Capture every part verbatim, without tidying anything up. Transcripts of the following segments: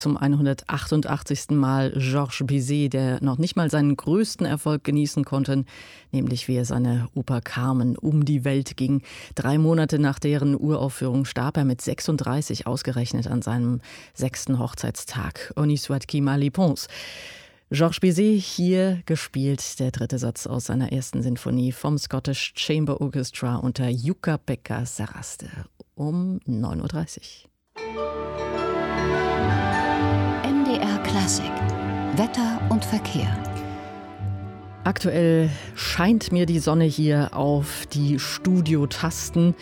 Zum hundertachtundachtzigsten Mal Georges Bizet, der noch nicht mal seinen größten Erfolg genießen konnte, nämlich wie er seine Oper Carmen um die Welt ging. Drei Monate nach deren Uraufführung starb er mit sechsunddreißig, ausgerechnet an seinem sechsten Hochzeitstag. Honi soit qui mal y pense. Georges Bizet, hier gespielt der dritte Satz aus seiner ersten Sinfonie vom Scottish Chamber Orchestra unter Jukka-Pekka Saraste um neun Uhr dreißig. M D R Klassik. Wetter und Verkehr. Aktuell scheint mir die Sonne hier auf die Studiotasten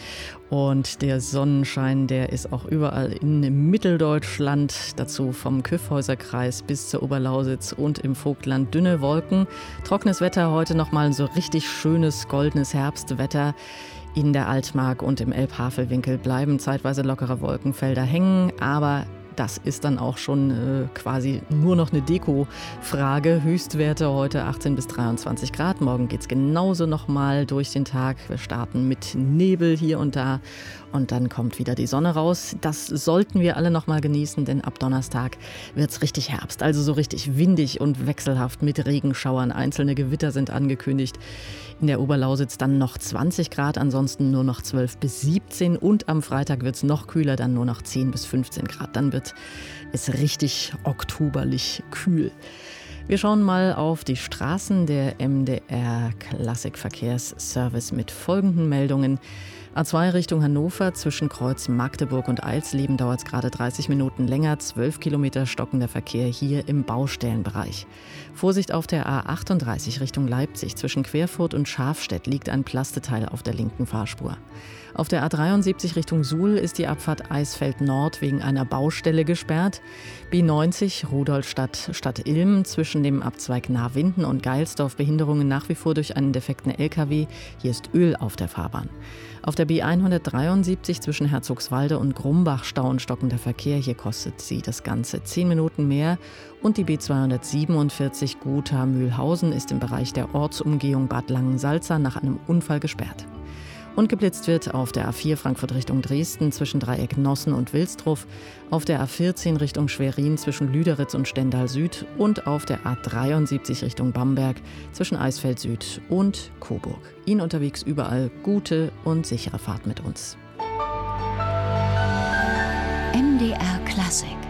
und der Sonnenschein, der ist auch überall in Mitteldeutschland, dazu vom Kyffhäuserkreis bis zur Oberlausitz und im Vogtland dünne Wolken. Trockenes Wetter, heute nochmal so richtig schönes goldenes Herbstwetter. In der Altmark und im Elbhavelwinkel bleiben zeitweise lockere Wolkenfelder hängen, aber das ist dann auch schon äh, quasi nur noch eine Deko-Frage. Höchstwerte heute achtzehn bis dreiundzwanzig Grad. Morgen geht es genauso nochmal durch den Tag. Wir starten mit Nebel hier und da und dann kommt wieder die Sonne raus. Das sollten wir alle nochmal genießen, denn ab Donnerstag wird es richtig Herbst. Also so richtig windig und wechselhaft mit Regenschauern. Einzelne Gewitter sind angekündigt. In der Oberlausitz dann noch zwanzig Grad, ansonsten nur noch zwölf bis siebzehn. Und am Freitag wird es noch kühler, dann nur noch zehn bis fünfzehn Grad. Dann wird es richtig oktoberlich kühl. Wir schauen mal auf die Straßen. Der M D R Klassikverkehrsservice mit folgenden Meldungen. A zwei Richtung Hannover, zwischen Kreuz Magdeburg und Eilsleben dauert es gerade dreißig Minuten länger, zwölf Kilometer stockender Verkehr hier im Baustellenbereich. Vorsicht auf der A achtunddreißig Richtung Leipzig, zwischen Querfurt und Schafstedt liegt ein Plasteteil auf der linken Fahrspur. Auf der A dreiundsiebzig Richtung Suhl ist die Abfahrt Eisfeld Nord wegen einer Baustelle gesperrt. B neunzig Rudolstadt Stadt Ilm, zwischen dem Abzweig Nahwinden und Geilsdorf Behinderungen nach wie vor durch einen defekten L K W. Hier ist Öl auf der Fahrbahn. Auf der B hundertdreiundsiebzig zwischen Herzogswalde und Grumbach Stau und stockender Verkehr. Hier kostet sie das Ganze zehn Minuten mehr. Und die B zweihundertsiebenundvierzig Gotha-Mühlhausen ist im Bereich der Ortsumgehung Bad Langensalza nach einem Unfall gesperrt. Und geblitzt wird auf der A vier Frankfurt Richtung Dresden zwischen Dreieck Nossen und Wilsdruff, auf der A vierzehn Richtung Schwerin zwischen Lüderitz und Stendal Süd und auf der A dreiundsiebzig Richtung Bamberg zwischen Eisfeld Süd und Coburg. Ihnen unterwegs überall gute und sichere Fahrt mit uns. M D R Klassik.